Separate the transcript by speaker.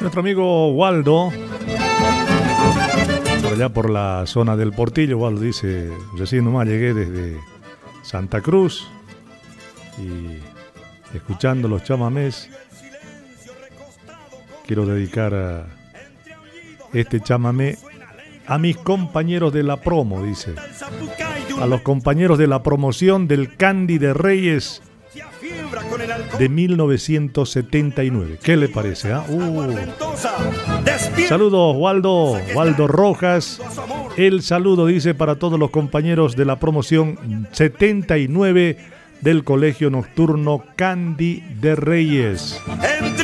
Speaker 1: Nuestro amigo Waldo, por allá por la zona del Portillo, Waldo dice, recién nomás llegué desde Santa Cruz y escuchando los chamamés, quiero dedicar a este chamamé a mis compañeros de la promo, dice, a los compañeros de la promoción del Candy de Reyes de 1979. ¿Qué le parece? Saludos, Waldo Rojas. El saludo, dice, para todos los compañeros de la promoción 79 del Colegio Nocturno Candy de Reyes.